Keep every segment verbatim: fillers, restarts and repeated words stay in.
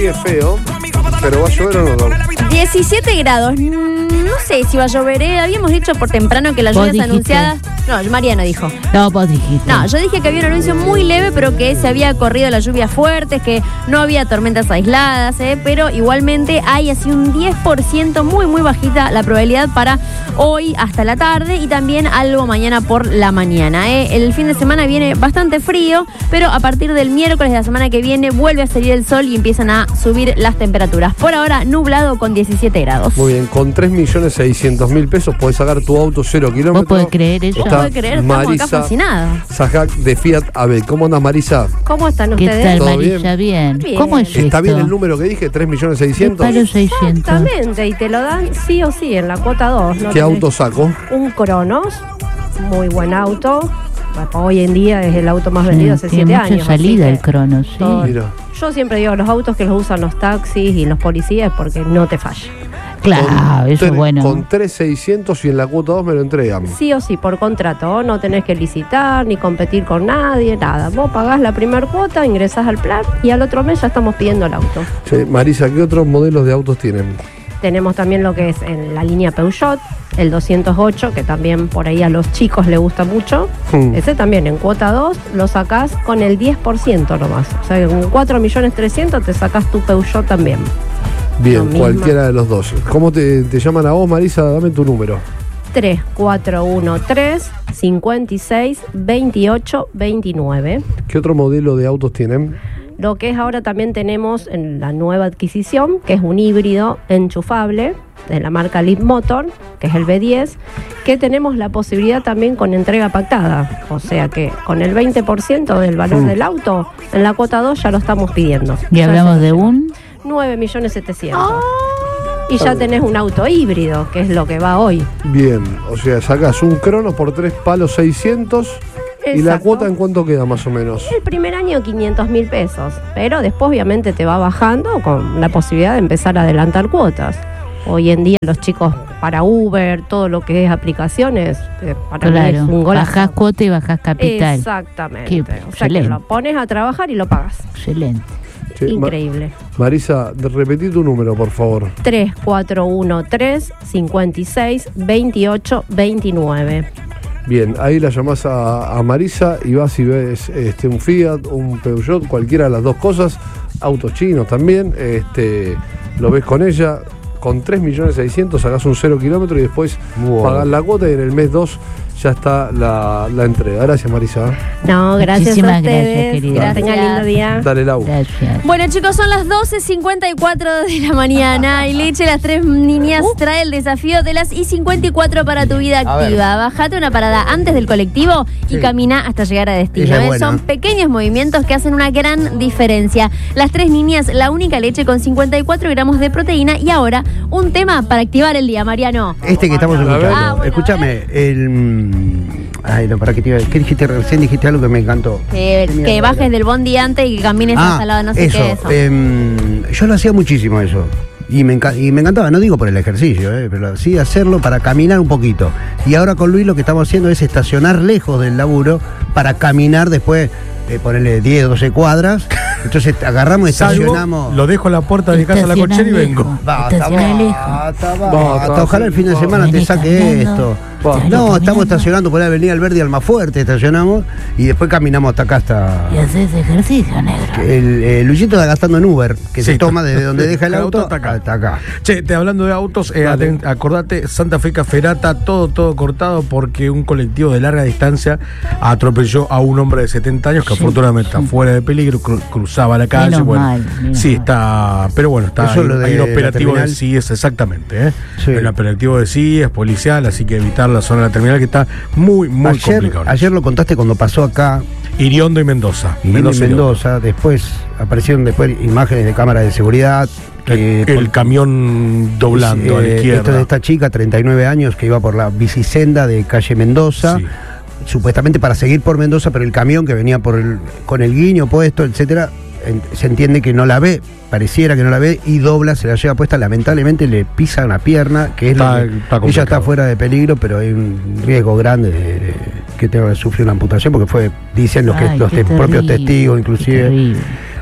sí es feo, pero ¿va a llover o no? diecisiete grados. No sé si va a llover. ¿eh? Habíamos dicho por temprano que las lluvias anunciadas... No, Mariano dijo. No, vos dijiste. No, yo dije que había un anuncio muy leve, pero que se había corrido las lluvias fuertes, que no había tormentas aisladas, ¿eh? Pero igualmente hay así un diez por ciento muy, muy bajita la probabilidad para hoy hasta la tarde y también algo mañana por la mañana. ¿eh? El fin de semana viene bastante frío, pero a partir del miércoles de la semana que viene vuelve a salir el sol y empiezan a subir las temperaturas. Por ahora, nublado con diecisiete grados. Muy bien, con tres millones seiscientos mil pesos podés sacar tu auto cero kilómetros. ¿Vos podés creer eso? No puedo creer, estamos Marisa acá fascinados. Sajac de Fiat A B. ¿Cómo andas, Marisa? ¿Cómo están ¿Qué ustedes? tal, Marisa? Bien. Bien. ¿Cómo es ¿Está esto? bien el número que dije? ¿tres millones seiscientos mil? seiscientos. Exactamente, y te lo dan sí o sí en la cuota dos. ¿no? ¿Qué auto saco? Un Cronos, muy buen auto. Hoy en día es el auto más vendido hace siete años. Tiene mucha salida el Cronos, sí. Todo. Mira. Yo siempre digo, los autos que los usan los taxis y los policías porque no te falla. Claro, Con eso tre- es bueno. Con tres millones seiscientos mil y en la cuota dos me lo entregan. Sí o sí, por contrato. No tenés que licitar ni competir con nadie, nada. Vos pagás la primera cuota, ingresás al plan y al otro mes ya estamos pidiendo el auto. Sí, Marisa, ¿qué otros modelos de autos tienen? Tenemos también lo que es en la línea Peugeot, el doscientos ocho, que también por ahí a los chicos les gusta mucho. Hmm. Ese también en cuota dos lo sacás con el diez por ciento nomás. O sea, con cuatro millones trescientos mil te sacás tu Peugeot también. Bien, Lo cualquiera de los dos. ¿Cómo te, te llaman a vos, Marisa? Dame tu número. tres cuatro uno tres, cinco seis, dos ocho dos nueve. ¿Qué otro modelo de autos tienen? Lo que es ahora también tenemos en la nueva adquisición, que es un híbrido enchufable de la marca Leapmotor, que es el B diez, que tenemos la posibilidad también con entrega pactada. O sea que con el veinte por ciento del valor Mm. del auto, en la cuota dos ya lo estamos pidiendo. Y Ya hablamos se de lo lleva. un... nueve millones setecientos mil. Y ya tenés un auto híbrido, que es lo que va hoy. Bien, o sea, sacas un Cronos por tres palos seiscientos. ¿Y la Exacto. cuota en cuánto queda más o menos? El primer año quinientos mil pesos, pero después obviamente te va bajando con la posibilidad de empezar a adelantar cuotas. Hoy en día los chicos para Uber, todo lo que es aplicaciones, eh, para mí es Claro, un golazo. bajás cuota y bajás capital. Exactamente. Qué O sea que excelente. lo pones a trabajar y lo pagas. Excelente. Sí, Ma- Increíble. Marisa, de- repetí tu número, por favor. tres cuatro uno tres, cinco seis, dos ocho dos nueve. Bien, ahí la llamás a, a Marisa y vas y ves este, un Fiat, un Peugeot, cualquiera de las dos cosas, autos chinos también, este, lo ves con ella, con tres millones seiscientos mil sacás un cero kilómetro y después Wow. pagás la cuota y en el mes dos ya está la, la entrega. Gracias, Marisa. No, gracias Muchísimas a ustedes. gracias, querida. Que tengan lindo día. Dale, Lau. Gracias. Bueno, chicos, son las doce cincuenta y cuatro de la mañana y Leche, las tres niñas, trae el desafío de las I cincuenta y cuatro para tu vida A ver. activa. Bájate una parada antes del colectivo y Sí. camina hasta llegar a destino. Esa es ¿eh? buena. Son pequeños movimientos que hacen una gran diferencia. Las tres niñas, la única leche con cincuenta y cuatro gramos de proteína y ahora un tema para activar el día, Mariano. Este que estamos ver. escuchando. Ah, bueno, Escúchame, el. mm, Ay, no, para qué te iba a- ¿Qué dijiste recién? Dijiste algo que me encantó. Que, Qué que mierda, bajes era. del bondi antes y que camines hasta la no sé eso, qué eso. em, yo lo hacía muchísimo eso. Y me, enca- y me encantaba, no digo por el ejercicio, eh, pero sí hacerlo para caminar un poquito. Y ahora con Luis lo que estamos haciendo es estacionar lejos del laburo para caminar después, eh, ponerle diez, doce cuadras. Entonces agarramos y estacionamos. Lo dejo a la puerta de mi casa a la Estacioná cochera y lejos. vengo. Basta, Estacioná lejos. basta, Basta, basta. Ojalá el fin de basta. semana te Venís saque caminando. esto. Basta. No, estamos estacionando por la Avenida Alberdi Almafuerte, estacionamos y después caminamos hasta acá, hasta. Y haces ejercicio, negro. El, el Luisito está gastando en Uber, que se Sí. toma desde donde deja el El auto, auto hasta acá. hasta acá. Che, te hablando de autos, eh, Dale. aten- acordate, Santa Fe Caferata, todo, todo cortado porque un colectivo de larga distancia atropelló a un hombre de setenta años que Sí, afortunadamente sí. está fuera de peligro, cru- cruzaba la calle. Menos bueno, mal, menos sí, mal. está, pero bueno, está Eso hay, lo de hay un la operativo de terminal. C I E S, exactamente, ¿eh? Sí. Hay un operativo de C I E S, policial, así que evitar la zona de la terminal que está muy, muy Ayer, complicado. ayer lo contaste cuando pasó acá, Iriondo y Mendoza. y en Mendoza, Mendoza, después aparecieron después imágenes de cámara de seguridad. El, que el camión doblando a la eh, izquierda. esto de esta chica, treinta y nueve años, que iba por la bicisenda de calle Mendoza, Sí. supuestamente para seguir por Mendoza, pero el camión que venía por el, con el guiño puesto, etcétera, en- se entiende que no la ve, pareciera que no la ve, y dobla, se la lleva puesta, lamentablemente le pisa una pierna, que es Está- lo que- está ella complicado. está fuera de peligro, pero hay un riesgo grande de, de que te sufrir una amputación, porque fue, dicen los, que, Ay, los qué te- propios terrible, testigos, qué inclusive. terrible.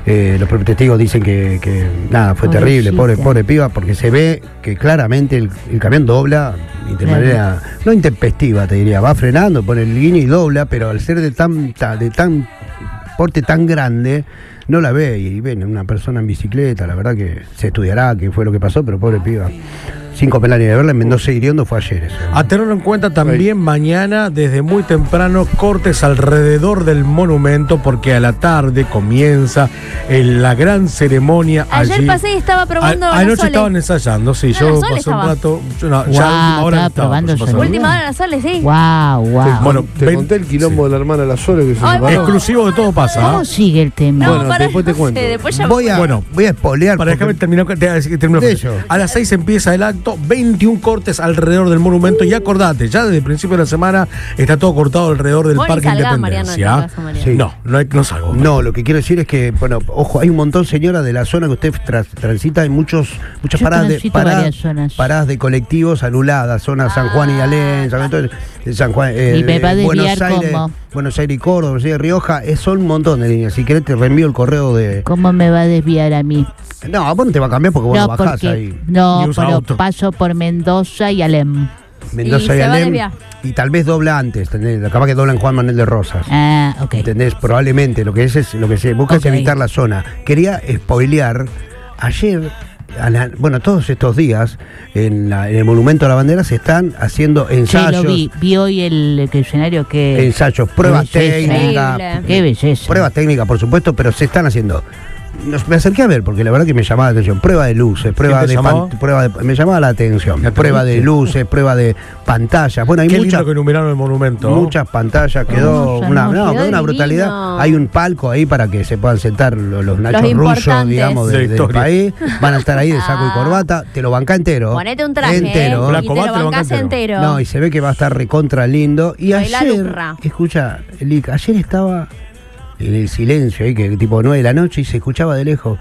Eh, los propios testigos dicen que, que nada, fue Pobrecita. terrible, pobre, pobre piba, porque se ve que claramente el, el camión dobla de Claro. manera, no intempestiva, te diría, va frenando, pone el guiño y dobla, pero al ser de tan, ta- de tan porte tan grande, no la ve, y ven una persona en bicicleta, la verdad que se estudiará qué fue lo que pasó, pero pobre piba. Cinco pelanes de verla en Mendoza y Iriondo fue ayer eso. A tenerlo en cuenta también mañana, desde muy temprano, cortes alrededor del monumento, porque a la tarde comienza el- la gran ceremonia. Ayer allí. pasé y estaba probando A- la Anoche Sole. estaban ensayando, sí, No, yo la Sole pasé estaba. un rato. Yo no, Guau, ya a última hora estaba estaba, probando por supuesto. Sole. Última hora la Sole, sí. Wow, wow. Bueno, Te ven- conté el quilombo de la hermana de la Sole que se Ay, separó. bueno. exclusivo de todo pasa. ¿ah? ¿Cómo sigue el tema? No, Bueno, para, después te no cuento. sé, después ya Voy a, Bueno. voy a espolear. Para dejarme porque- terminar, te- te- termino- De ello. A las seis empieza el acto, veintiún cortes alrededor del monumento. Y acordate, ya desde el principio de la semana está todo cortado alrededor del Vos ni Parque salgás, Mariano, Independencia. ni salgás, Mariano. Sí. No, no, hay- no salgo. No, lo que quiero decir es que, bueno, ojo, hay un montón, señora, de la zona que usted tra- transita, hay muchos, muchas Yo paradas de, transito paradas, varias zonas. paradas de colectivos anuladas, zona San Juan y Alén, San, entonces, San Juan, eh, Y me va a desviar Buenos Aires, como- Buenos Aires y Córdoba, sí, Rioja, eh, son un montón de líneas. Si querés te reenvío el correo de... ¿Cómo me va a desviar a mí? No, a vos no te va a cambiar porque vos no, bajás porque, ahí. no, Ni usa pero auto. paso por Mendoza y Alem. Mendoza Y y, se va a Alem. desviar. Y tal vez dobla antes, ¿entendés? Capaz que dobla en Juan Manuel de Rosas. Ah, ok. ¿Entendés? Probablemente lo que es, es lo que se busca Ok. es evitar la zona. Quería spoilear ayer, a la- bueno, todos estos días, en, la- en el Monumento a la Bandera se están haciendo Sí, ensayos, lo vi. Vi hoy el, el escenario que... ensayos, pruebas Qué belleza. técnicas, Increíble. Qué belleza. pruebas técnicas, por supuesto, pero se están haciendo. Nos- me acerqué a ver porque la verdad que me llamaba la atención. Prueba de luces, prueba te de, llamó? pan- prueba de- me llamaba la atención. ¿Ya te Prueba de viste? luces, prueba de pantallas. Bueno, hay Qué muchas lindo que numeraron el monumento. ¿no? muchas pantallas, quedó Hermoso, una, hermoso. no, Quedó quedó una divino. brutalidad. Hay un palco ahí para que se puedan sentar los, los nachos rusos, importantes. digamos, De de- la del historia. país. Van a estar ahí de saco y Ah. corbata. Te lo banca entero. Ponete un traje, entero. ¿eh? La Y te corbata lo te lo bancás bancás entero. No, y se ve que va a estar recontra lindo. Y Bailá ayer, lucra. escucha, Lic, ayer estaba en el silencio ahí, que tipo nueve de la noche, y se escuchaba de lejos.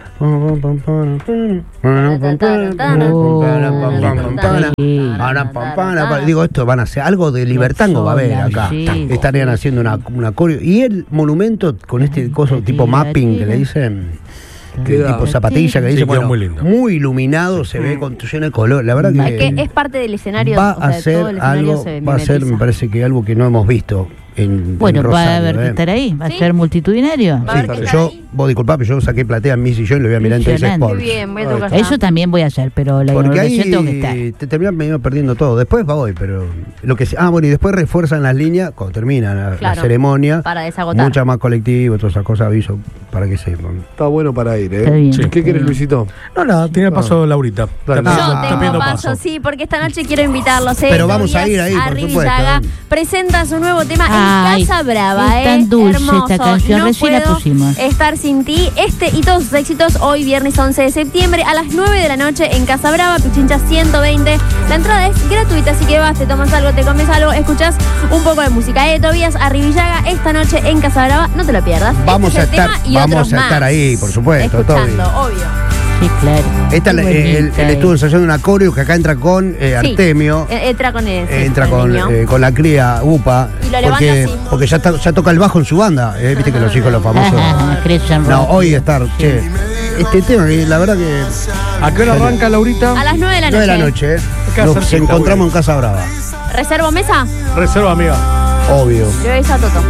Digo, esto van a hacer algo de libertango, va a haber acá. Sí. Estarían haciendo una, una coreo. Y el monumento con este coso tipo mapping que le dicen, que Queda- tipo zapatilla que Sí, dice, quedó bueno, muy lindo. muy iluminado, se ve con lleno de color. La verdad Es que que es parte del escenario. va o sea, a todo ser el escenario algo, se va a ser, mimetiza. me parece que algo que no hemos visto en, Bueno, en va Rosario, a haber que ¿eh? estar ahí. Va a Sí. ser multitudinario. Va a haber Sí, que estar yo, ahí. vos disculpá, pero yo saqué platea en mi sillón y lo voy a mirar en T V Impresionante. Sports. Muy bien, voy a tu casa. Eso también voy a hacer, pero la Porque ahí inauguración tengo que estar. te terminan medio perdiendo todo. Después va hoy, pero lo que se- ah, bueno, y después refuerzan las líneas cuando termina la, la Claro, ceremonia. para desagotar. Mucha más colectivo, todas esas cosas, aviso para que sepan. Está bueno para ir, Está ¿eh? bien, Sí. está ¿Qué quieres, bien. Luisito? No, nada, tiene paso Laurita. Dale. Está Yo pidiendo- está tengo pidiendo paso, sí, porque esta noche quiero invitarlos. ¿eh? Pero vamos a Tobias ir ahí, por Arribillaga supuesto. presenta su nuevo tema Ay, en Casa Brava. es tan ¿eh? dulce Hermoso. esta canción, No recién la puedo pusimos. estar sin ti. Este y todos sus éxitos hoy viernes once de septiembre a las nueve de la noche en Casa Brava, Pichincha ciento veinte. La entrada es gratuita, así que vas, te tomas algo, te comes algo, escuchas un poco de música. ¿eh? Tobias Arribillaga esta noche en Casa Brava, no te lo pierdas. Vamos Este a es el estar, tema y vamos otros a estar más. ahí, por supuesto, Escuchando, Toby. obvio. Sí, claro. Esta, Qué eh, él, bonita, él estuvo eh. ensayando una coreo que acá entra con eh, Sí. Artemio. Eh, Entra con ese. Eh, entra el con, niño. eh, con la cría UPA. Y lo levanta porque, así. porque ya, está- ya toca el bajo en su banda. eh, Viste que los hijos, los famosos. Crecen No, rápido. hoy estar, che. Este tema, que la verdad que. ¿A qué hora arranca, Laurita? A las nueve de la nueve noche. de la noche, eh. Casa Nos cerquita, encontramos bueno. en Casa Brava. ¿Reservo mesa? Reserva, amiga. Obvio. Le ves a Toto.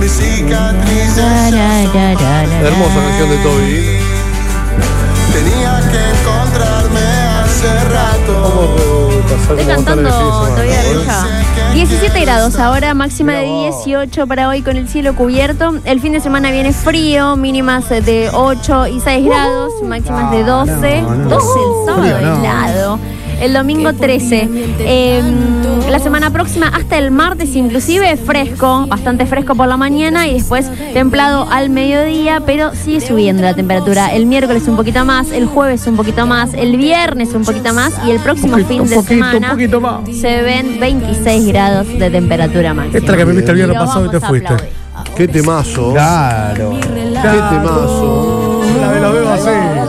Hermosa canción de Toby. Tenía que encontrarme hace rato. Vamos a pasar Estoy como tarde cantando de fin de semana, todavía ¿eh? Rija. diecisiete grados ahora, máxima de Mirá vos. dieciocho para hoy con el cielo cubierto. El fin de semana viene frío, mínimas de ocho y seis grados, máximas de doce. no, no. doce el sábado, Frío, no. helado. El domingo trece. Eh, la semana próxima hasta el martes inclusive fresco, bastante fresco por la mañana y después templado al mediodía, pero sigue subiendo la temperatura. El miércoles un poquito más, el jueves un poquito más, el viernes un poquito más y el próximo Poquito, fin de poquito, semana poquito más. se ven veintiséis grados de temperatura máxima. Esta es la que me viste el Y viernes lo pasado y te vamos a fuiste. aplaudir. Qué temazo. Claro. Qué temazo. La, la veo así.